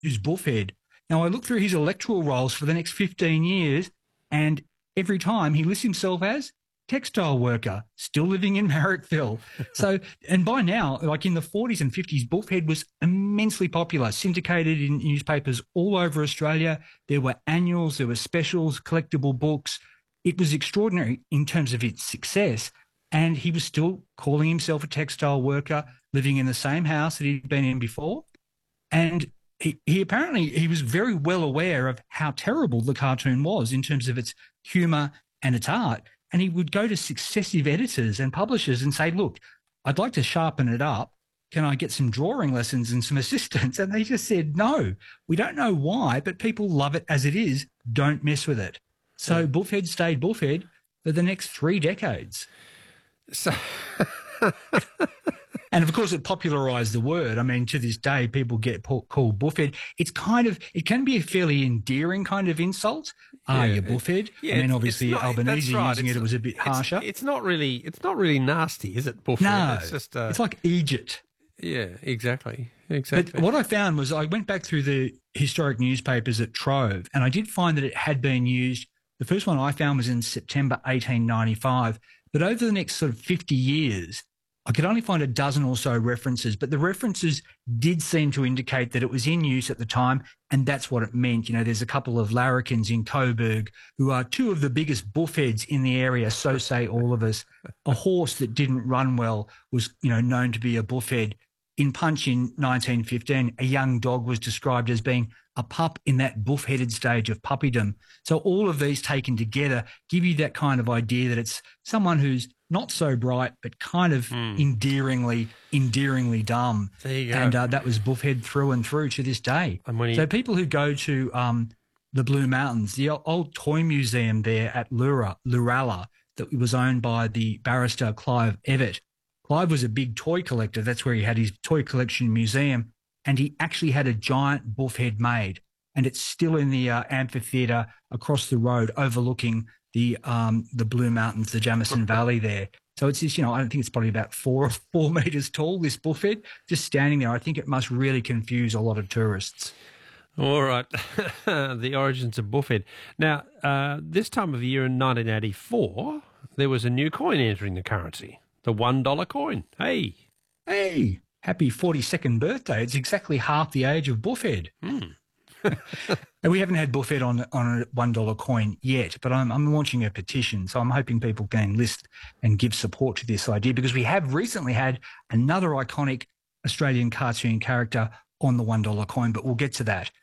who's Buffhead. Now, I looked through his electoral rolls for the next 15 years, and every time he lists himself as textile worker, still living in Marrickville. So, and by now, like in the 40s and 50s, Buffhead was immensely popular, syndicated in newspapers all over Australia. There were annuals, there were specials, collectible books. It was extraordinary in terms of its success. And he was still calling himself a textile worker, living in the same house that he'd been in before. And he apparently, he was very well aware of how terrible the cartoon was in terms of its humour and its art. And he would go to successive editors and publishers and say, look, I'd like to sharpen it up. Can I get some drawing lessons and some assistance? And they just said, no, we don't know why, but people love it as it is. Don't mess with it. So Buffhead stayed Buffhead for the next 3 decades. So... And of course, it popularised the word. I mean, to this day, people get called Buffhead. It's kind of, it can be a fairly endearing kind of insult. You Buffhead. Yeah, I mean, obviously, Albanese right. using it was a bit harsher. It's not really nasty, is it, Buffhead? No, it's just it's like Egypt. Yeah, exactly. But what I found was I went back through the historic newspapers at Trove, and I did find that it had been used. The first one I found was in September 1895. But over the next sort of 50 years, I could only find a dozen or so references, but the references did seem to indicate that it was in use at the time, and that's what it meant. You know, there's a couple of larrikins in Coburg who are 2 of the biggest Buffheads in the area, so say all of us. A horse that didn't run well was, known to be a Buffhead. In Punch in 1915, a young dog was described as being a pup in that buff-headed stage of puppydom. So all of these taken together give you that kind of idea that it's someone who's not so bright, but kind of endearingly dumb. There you go. And that was Buffhead through and through to this day. So people who go to the Blue Mountains, the old toy museum there at Lurala that was owned by the barrister Clive Evatt. Clive was a big toy collector. That's where he had his toy collection museum, and he actually had a giant Buffhead made, and it's still in the amphitheatre across the road overlooking the Blue Mountains, the Jamison Valley there. So it's just, I don't think it's probably about 4 metres tall, this Buffhead, just standing there. I think it must really confuse a lot of tourists. All right. The origins of Buffhead. Now, this time of year in 1984, there was a new coin entering the currency, the $1 coin. Hey, happy 42nd birthday. It's exactly half the age of Buffhead. And we haven't had Buffhead on a $1 coin yet, but I'm launching a petition, so I'm hoping people can enlist and give support to this idea, because we have recently had another iconic Australian cartoon character on the $1 coin, but we'll get to that.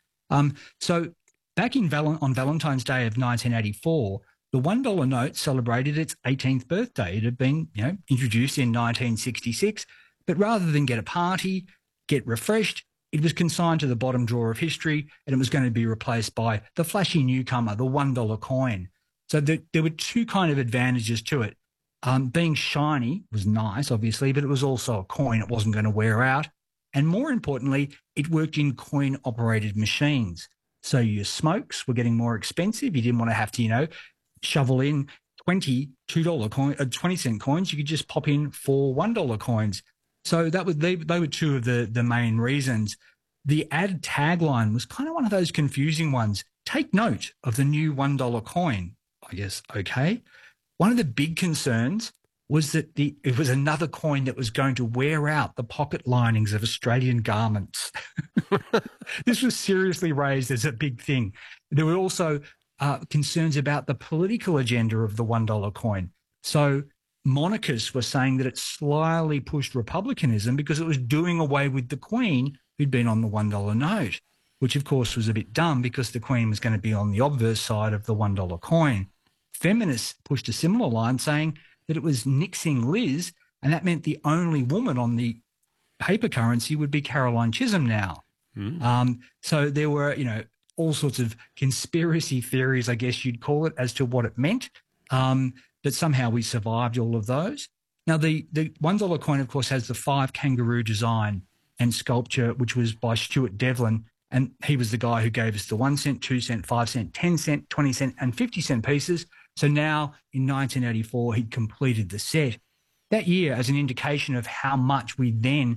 So back on Valentine's Day of 1984, the $1 note celebrated its 18th birthday. It had been, introduced in 1966, but rather than get a party, get refreshed, it was consigned to the bottom drawer of history, and it was going to be replaced by the flashy newcomer, the $1 coin. So there were 2 kind of advantages to it. Being shiny was nice, obviously, but it was also a coin. It wasn't going to wear out. And more importantly, it worked in coin-operated machines. So your smokes were getting more expensive. You didn't want to have to, shovel in 20 cent coins. You could just pop in 4 $1 coins. So they were 2 of the main reasons. The ad tagline was kind of one of those confusing ones. Take note of the new $1 coin. I guess, okay. One of the big concerns was that it was another coin that was going to wear out the pocket linings of Australian garments. This was seriously raised as a big thing. There were also concerns about the political agenda of the $1 coin. So monarchists were saying that it slyly pushed republicanism because it was doing away with the Queen, who'd been on the $1 note, which of course was a bit dumb because the Queen was going to be on the obverse side of the $1 coin. Feminists pushed a similar line saying that it was nixing Liz, and that meant the only woman on the paper currency would be Caroline Chisholm now. So there were, all sorts of conspiracy theories, I guess you'd call it, as to what it meant. But somehow we survived all of those. Now, the $1 coin, of course, has the 5 kangaroo design and sculpture, which was by Stuart Devlin, and he was the guy who gave us the 1 cent, 2 cent, 5 cent, 10 cent, 20 cent, and 50 cent pieces. So now, in 1984, he'd completed the set. That year, as an indication of how much we then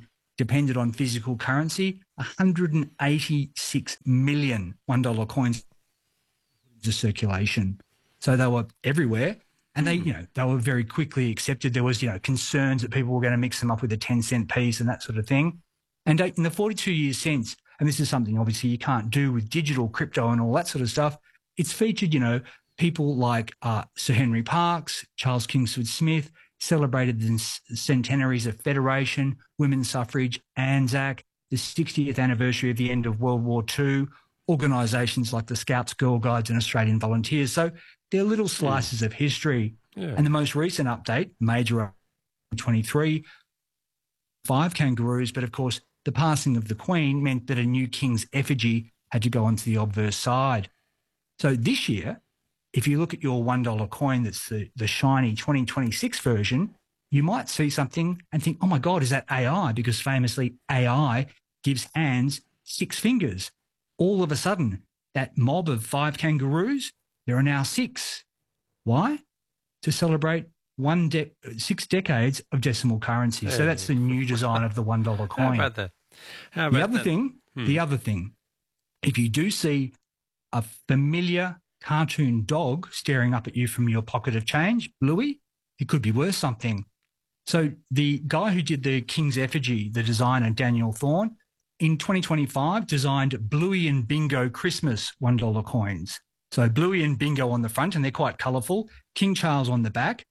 depended on physical currency, 186 million $1 coins into circulation. So they were everywhere. And they were very quickly accepted. There was, concerns that people were going to mix them up with a 10-cent piece and that sort of thing. And in the 42 years since, and this is something obviously you can't do with digital crypto and all that sort of stuff, it's featured, people like Sir Henry Parkes, Charles Kingsford Smith, celebrated the centenaries of Federation, women's suffrage, Anzac, the 60th anniversary of the end of World War II, organisations like the Scouts, Girl Guides and Australian Volunteers. So they're little slices of history. Yeah. And the most recent update, major 23, 5 kangaroos, but of course the passing of the Queen meant that a new king's effigy had to go onto the obverse side. So this year, if you look at your $1 coin that's the shiny 2026 version, you might see something and think, oh my God, is that AI? Because famously AI gives hands 6 fingers. All of a sudden, that mob of 5 kangaroos, there are now 6. Why? To celebrate 6 decades of decimal currency. So that's the new design of the $1 coin. How about that? The other thing, if you do see a familiar cartoon dog staring up at you from your pocket of change, Bluey, it could be worth something. So the guy who did the King's effigy, the designer Daniel Thorne, in 2025 designed Bluey and Bingo Christmas $1 coins. So Bluey and Bingo on the front, and they're quite colourful. King Charles on the back.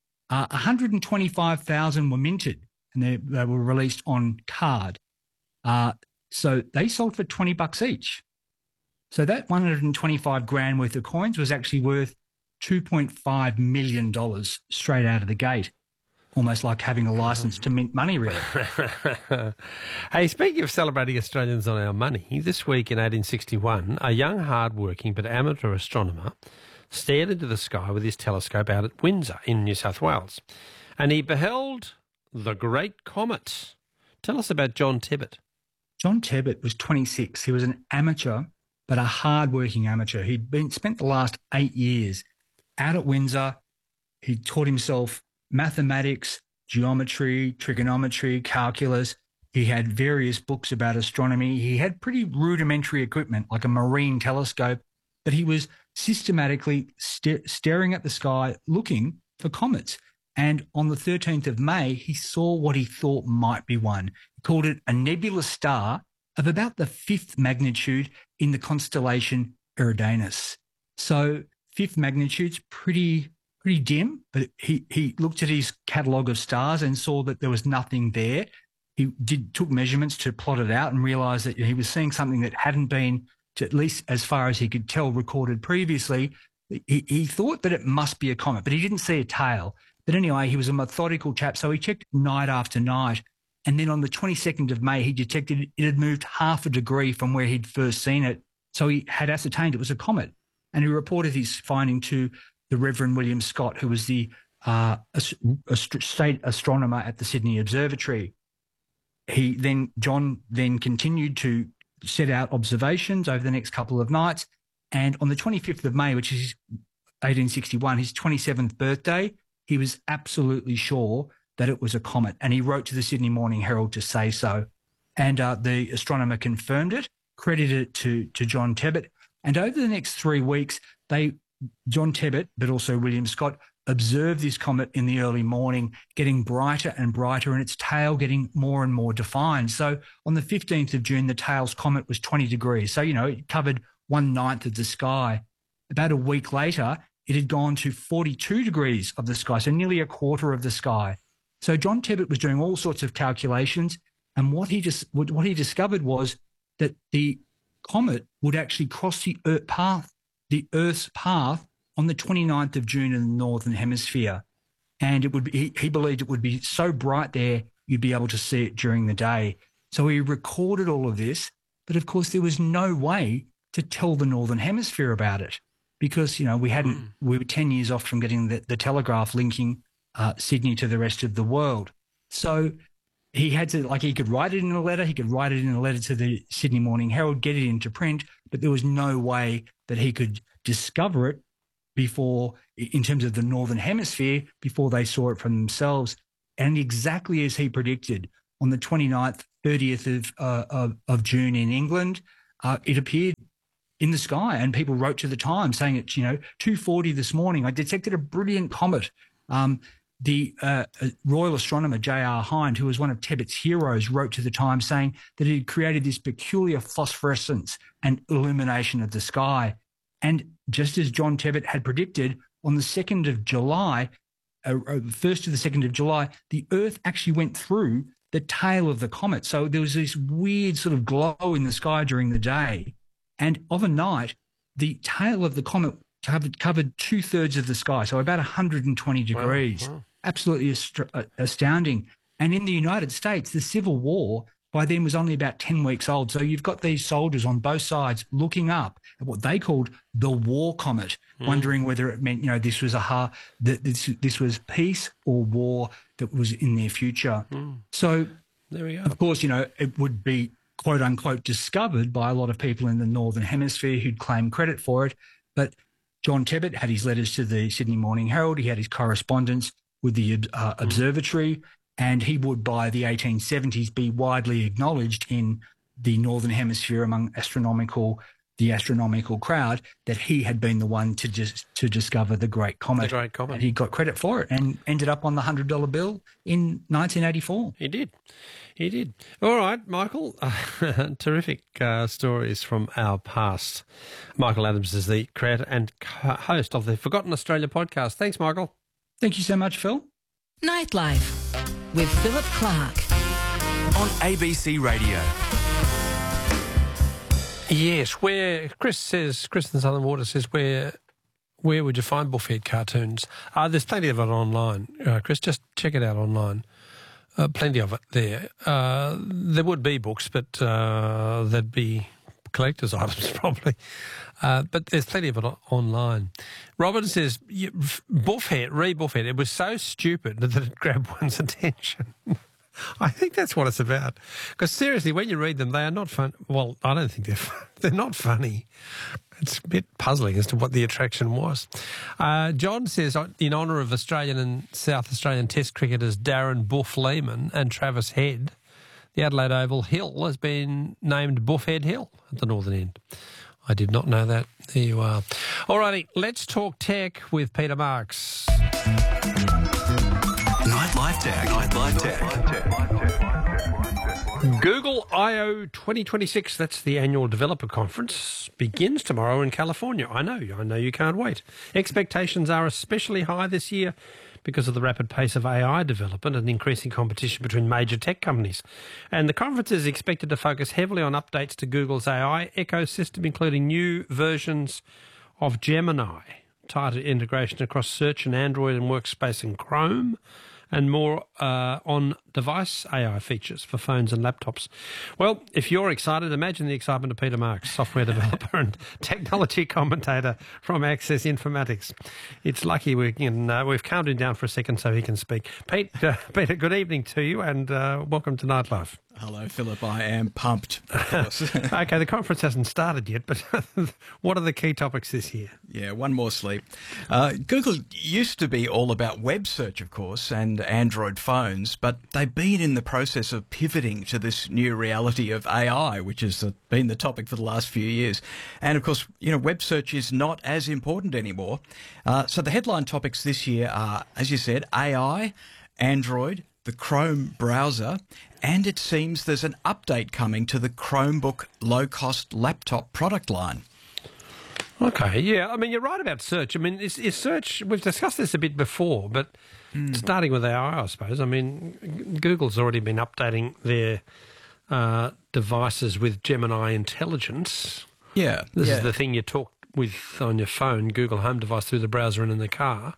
125,000 were minted, and they were released on card. So they sold for $20 each. So that 125 grand worth of coins was actually worth $2.5 million straight out of the gate. Almost like having a license to mint money, really. Hey, speaking of celebrating Australians on our money, this week in 1861, a young, hard-working but amateur astronomer stared into the sky with his telescope out at Windsor in New South Wales, and he beheld the Great Comet. Tell us about John Tebbutt. John Tebbutt was 26. He was an amateur, but a hard-working amateur. He'd spent the last 8 years out at Windsor. He taught himself mathematics, geometry, trigonometry, calculus. He had various books about astronomy. He had pretty rudimentary equipment, like a marine telescope, but he was systematically staring at the sky, looking for comets. And on the 13th of May, he saw what he thought might be one. He called it a nebulous star of about the 5th magnitude in the constellation Eridanus. So 5th magnitude's pretty dim, but he looked at his catalogue of stars and saw that there was nothing there. He took measurements to plot it out and realised that he was seeing something that hadn't been, to at least as far as he could tell, recorded previously. He thought that it must be a comet, but he didn't see a tail. But anyway, he was a methodical chap, so he checked night after night. And then on the 22nd of May, he detected it had moved half a degree from where he'd first seen it. So he had ascertained it was a comet. And he reported his finding to the Reverend William Scott, who was the state astronomer at the Sydney Observatory. John then continued to set out observations over the next couple of nights. And on the 25th of May, which is 1861, his 27th birthday, he was absolutely sure that it was a comet. And he wrote to the Sydney Morning Herald to say so. And the astronomer confirmed it, credited it to John Tebbutt. And over the next 3 weeks, John Tebbutt, but also William Scott, observed this comet in the early morning, getting brighter and brighter, and its tail getting more and more defined. So on the 15th of June, the tail's comet was 20 degrees. So, it covered 1/9 of the sky. About a week later, it had gone to 42 degrees of the sky, so nearly a quarter of the sky. So John Tebbutt was doing all sorts of calculations, and what he discovered was that the comet would actually cross the Earth's path on the 29th of June in the Northern Hemisphere. And he believed it would be so bright there, you'd be able to see it during the day. So he recorded all of this, but of course there was no way to tell the Northern Hemisphere about it because, we were 10 years off from getting the telegraph linking Sydney to the rest of the world. So he had to, he could write it in a letter, to the Sydney Morning Herald, get it into print, but there was no way that he could discover it before, in terms of the Northern Hemisphere, before they saw it for themselves. And exactly as he predicted, on the 29th, 30th of June in England. It appeared in the sky, and people wrote to the Times saying it's 2:40 this morning. I detected a brilliant comet. The Royal astronomer J.R. Hind, who was one of Tebbett's heroes, wrote to the Times saying that it had created this peculiar phosphorescence and illumination of the sky. And just as John Tebbett had predicted, on the 2nd of July, 1st to the 2nd of July, the Earth actually went through the tail of the comet. So there was this weird sort of glow in the sky during the day. And overnight, the tail of the comet covered 2/3 of the sky, so about 120 degrees. Wow. Absolutely astounding. And in the United States, the Civil War by then was only about 10 weeks old. So you've got these soldiers on both sides looking up at what they called the war comet, wondering whether it meant, this was this was peace or war that was in their future. So there we go. Of course, it would be quote unquote discovered by a lot of people in the Northern Hemisphere who'd claim credit for it. But John Tebbett had his letters to the Sydney Morning Herald. He had his correspondence with the observatory, and he would, by the 1870s, be widely acknowledged in the Northern Hemisphere among the astronomical crowd that he had been the one to discover the Great Comet. The Great Comet. And he got credit for it and ended up on the $100 bill in 1984. He did. All right, Michael. Terrific stories from our past. Michael Adams is the creator and host of the Forgotten Australia podcast. Thanks, Michael. Thank you so much, Phil. Nightlife with Philip Clark on ABC Radio. Yes, where Chris in Southern Water says, where would you find buffhead cartoons? There's plenty of it online, Chris. Just check it out online. Plenty of it there. There would be books, but there'd be collector's items probably. But there's plenty of it online. Robin says, Buffhead, it was so stupid that it grabbed one's attention. I think that's what it's about. Because seriously, when you read them, they are not fun. Well, I don't think they're not funny. It's a bit puzzling as to what the attraction was. John says, in honour of Australian and South Australian Test cricketers Darren Buff Lehman and Travis Head, the Adelaide Oval Hill has been named Buffhead Hill at the northern end. I did not know that. There you are. All righty, let's talk tech with Peter Marks. Nightlife Tech. Google I/O 2026, that's the annual developer conference, begins tomorrow in California. I know you can't wait. Expectations are especially high this year because of the rapid pace of AI development and increasing competition between major tech companies. And the conference is expected to focus heavily on updates to Google's AI ecosystem, including new versions of Gemini, tighter integration across Search and Android and Workspace and Chrome, and more on-device AI features for phones and laptops. Well, if you're excited, imagine the excitement of Peter Marks, software developer and technology commentator from Access Informatics. It's lucky we've calmed him down for a second so he can speak. Peter, good evening to you and welcome to Nightlife. Hello, Philip. I am pumped, of course. Okay, the conference hasn't started yet, but what are the key topics this year? Yeah, one more sleep. Google used to be all about web search, of course, and Android phones, but they've been in the process of pivoting to this new reality of AI, which has been the topic for the last few years. And, of course, web search is not as important anymore. So the headline topics this year are, as you said, AI, Android, the Chrome browser, and it seems there's an update coming to the Chromebook low-cost laptop product line. Okay, yeah. I mean, you're right about search. I mean, is search, we've discussed this a bit before, but starting with AI, I suppose. I mean, Google's already been updating their devices with Gemini Intelligence. Yeah. This is the thing you talk with on your phone, Google Home device, through the browser and in the car.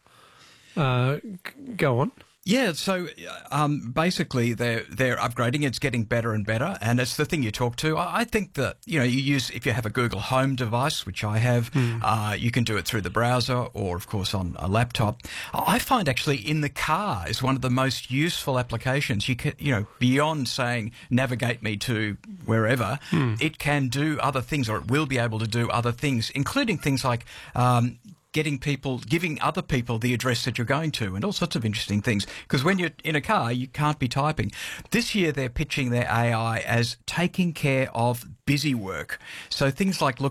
Go on. Yeah, so basically they're upgrading. It's getting better and better, and it's the thing you talk to. I think that, you use, if you have a Google Home device, which I have, you can do it through the browser or, of course, on a laptop. I find actually in the car is one of the most useful applications. You can, beyond saying navigate me to wherever, it can do other things, or it will be able to do other things, including things like giving other people the address that you're going to, and all sorts of interesting things. Because when you're in a car, you can't be typing. This year, they're pitching their AI as taking care of busy work. So things like